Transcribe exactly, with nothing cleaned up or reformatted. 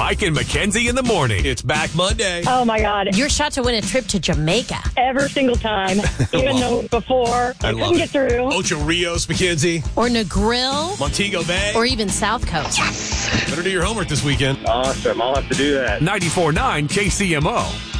Mike and Mackenzie in the morning. It's back Monday. Oh, my God. Your shot to win a trip to Jamaica. Every single time. Even though before I, I couldn't get through. Ocho Rios, Mackenzie. Or Negril. Montego Bay. Or even South Coast. Yes! Better do your homework this weekend. Awesome. I'll have to do that. ninety-four point nine K C M O.